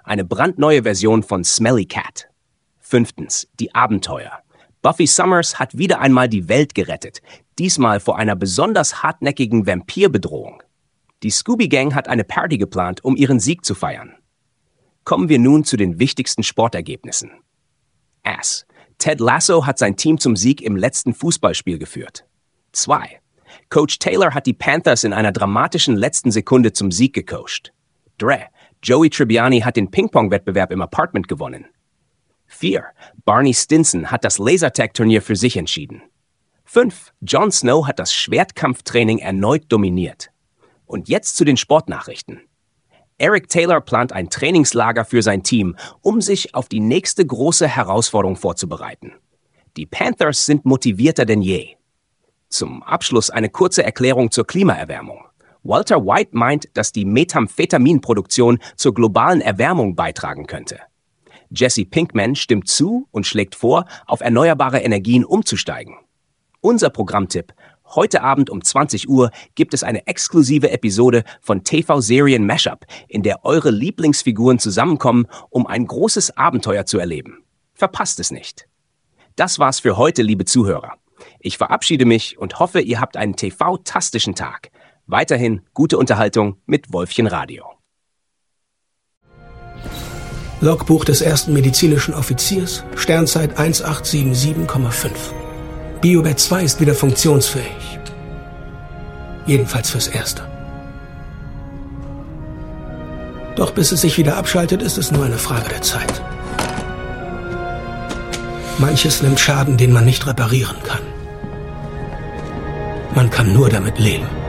eine brandneue Version von Smelly Cat. 5. Die Abenteuer. Buffy Summers hat wieder einmal die Welt gerettet, diesmal vor einer besonders hartnäckigen Vampirbedrohung. Die Scooby-Gang hat eine Party geplant, um ihren Sieg zu feiern. Kommen wir nun zu den wichtigsten Sportergebnissen. Ass. Ted Lasso hat sein Team zum Sieg im letzten Fußballspiel geführt. 2. Coach Taylor hat die Panthers in einer dramatischen letzten Sekunde zum Sieg gecoacht. 3. Joey Tribbiani hat den Ping-Pong-Wettbewerb im Apartment gewonnen. 4. Barney Stinson hat das Lasertag-Turnier für sich entschieden. 5. Jon Snow hat das Schwertkampftraining erneut dominiert. Und jetzt zu den Sportnachrichten. Eric Taylor plant ein Trainingslager für sein Team, um sich auf die nächste große Herausforderung vorzubereiten. Die Panthers sind motivierter denn je. Zum Abschluss eine kurze Erklärung zur Klimaerwärmung. Walter White meint, dass die Methamphetaminproduktion zur globalen Erwärmung beitragen könnte. Jesse Pinkman stimmt zu und schlägt vor, auf erneuerbare Energien umzusteigen. Unser Programmtipp: Heute Abend um 20 Uhr gibt es eine exklusive Episode von TV-Serien Mashup, in der eure Lieblingsfiguren zusammenkommen, um ein großes Abenteuer zu erleben. Verpasst es nicht. Das war's für heute, liebe Zuhörer. Ich verabschiede mich und hoffe, ihr habt einen TV-tastischen Tag. Weiterhin gute Unterhaltung mit Wolfchen Radio. Logbuch des ersten medizinischen Offiziers, Sternzeit 1877,5. Biobed 2 ist wieder funktionsfähig. Jedenfalls fürs Erste. Doch bis es sich wieder abschaltet, ist es nur eine Frage der Zeit. Manches nimmt Schaden, den man nicht reparieren kann. Man kann nur damit leben.